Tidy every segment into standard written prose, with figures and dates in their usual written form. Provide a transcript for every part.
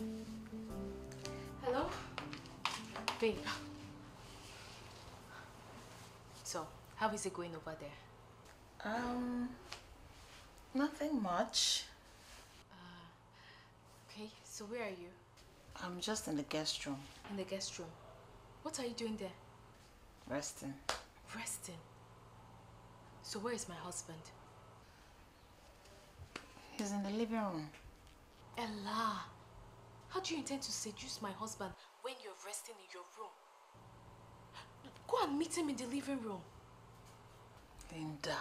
Hello? Babe. So, how is it going over there? Nothing much. Okay, so where are you? I'm just in the guest room. In the guest room. What are you doing there? Resting. Resting. So where is my husband? He's in the living room. Ella, how do you intend to seduce my husband when you're resting in your room? Go and meet him in the living room. Linda.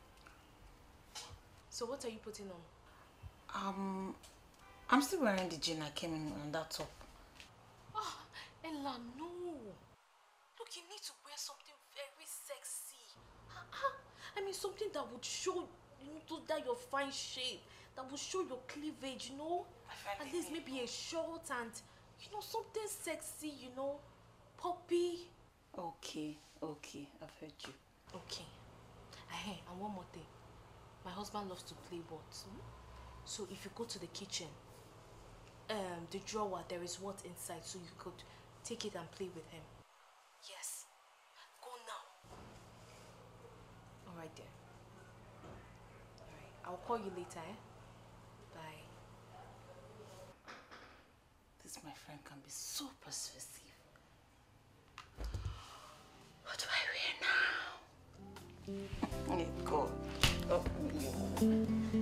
So what are you putting on? I'm still wearing the jean I came in on that top. Oh, Ella, no. Look, you need to wear something very sexy. I mean, something that would show, that your fine shape, that would show your cleavage, At least maybe a short and, something sexy, Poppy. Okay, I've heard you. Okay. Hey, and one more thing. My husband loves to play what? So if you go to the kitchen, the drawer, there is what inside, so you could take it and play with him. Yes. Go now. Alright then. Alright. I'll call you later, eh? Bye. This, my friend, can be so persuasive. What do I wear now? Oh, God. Oh,